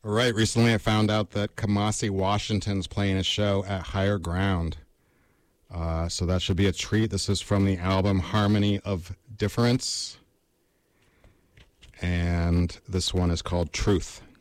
All right, recently I found out that Kamasi Washington's playing a show at Higher Ground. So that should be a treat. This is from the album Harmony of Difference. And this one is called Truth.